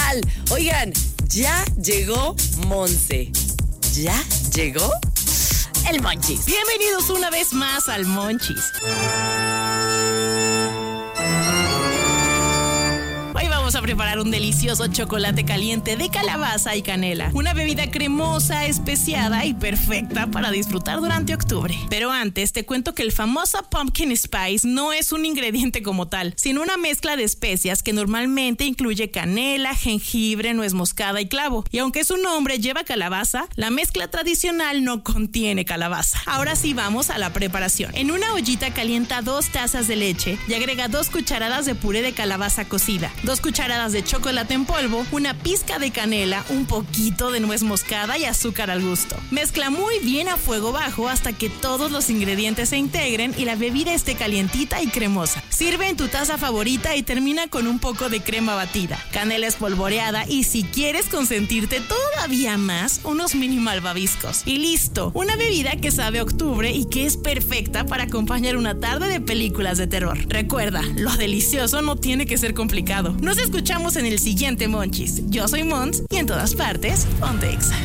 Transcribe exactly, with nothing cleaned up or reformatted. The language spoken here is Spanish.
tal? Oigan, ya llegó Monse. ¿Ya llegó? El Monchis. Bienvenidos una vez más al Monchis. Hoy vamos a preparar un delicioso chocolate caliente de calabaza y canela. Una bebida cremosa, especiada y perfecta para disfrutar durante octubre. Pero antes te cuento que el famoso pumpkin spice no es un ingrediente como tal, sino una mezcla de especias que normalmente incluye canela, jengibre, nuez moscada y clavo. Y aunque su nombre lleva calabaza, la mezcla tradicional no contiene calabaza. Ahora sí vamos a la preparación. En una ollita calienta dos tazas de leche y agrega dos cucharadas de puré de calabaza cocida, dos cucharadas de chocolate en polvo, una pizca de canela, un poquito de nuez moscada y azúcar al gusto. Mezcla muy bien a fuego bajo hasta que todos los ingredientes se integren y la bebida esté calientita y cremosa. Sirve en tu taza favorita y termina con un poco de crema batida, canela espolvoreada y, si quieres consentirte todavía más, unos mini malvaviscos. Y listo, una bebida que sabe a octubre y que es perfecta para acompañar una tarde de películas de terror. Recuerda, lo delicioso no tiene que ser complicado. Nos escuchamos en el siguiente Monchis. Yo soy Mons y en todas partes, ponte Exa.